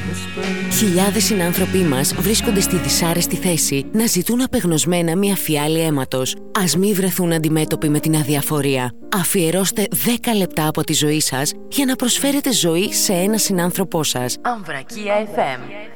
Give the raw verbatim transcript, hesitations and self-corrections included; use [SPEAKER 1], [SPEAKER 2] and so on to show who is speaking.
[SPEAKER 1] Χιλιάδες συνάνθρωποι μας βρίσκονται στη δυσάρεστη θέση να ζητούν απεγνωσμένα μια φιάλη αίματος. Ας μη βρεθούν αντιμέτωποι με την αδιαφορία. Αφιερώστε δέκα λεπτά από τη ζωή σας για να προσφέρετε ζωή σε ένα συνάνθρωπό σας.
[SPEAKER 2] Αμβρακία εφ εμ.